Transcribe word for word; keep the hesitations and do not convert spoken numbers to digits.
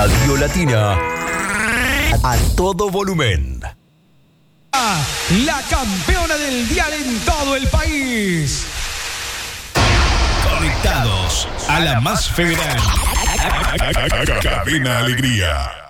Radio Latina a todo volumen. La campeona del dial en todo el país. Conectados a la más federal. Cabina Alegría.